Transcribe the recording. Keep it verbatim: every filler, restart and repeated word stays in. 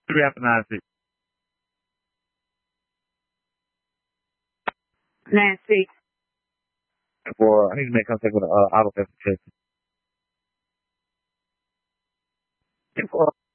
Three after nine six. Nancy. For I need to make contact with uh, auto theft. For